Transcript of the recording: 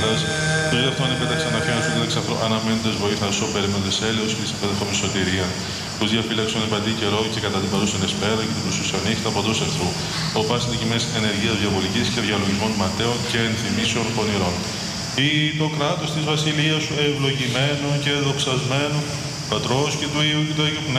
Τους δε αυτόν επέταξαν αφιάνους ούτε εξαφρό αναμένοντες βοήθεια σώ περιμένοντες έλεος και της απεδεχόμενης σωτηρία. Τους διαφύλαξον επαντή καιρό και κατά την παρούσαν εσπέρα και την προσούσια νύχτα παντός εχθρού. Ο πάσιν δικημένης ενεργείας διαβολικής και διαλογισμών ματέων και ενθυμίσεων πονηρών. Ή το κράτος της βασιλείας σου ευλογημένο και δοξασμένο, Πατρός και του Υιού και του Αγίου Πνεύματος.